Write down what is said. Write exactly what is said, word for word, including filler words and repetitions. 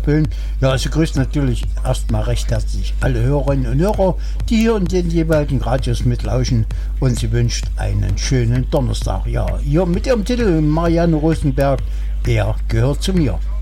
Böhn. Ja, sie grüßt natürlich erstmal recht herzlich alle Hörerinnen und Hörer, die hier in den jeweiligen Radios mitlauschen, und sie wünscht einen schönen Donnerstag. Ja, hier mit ihrem Titel Marianne Rosenberg, er gehört zu mir.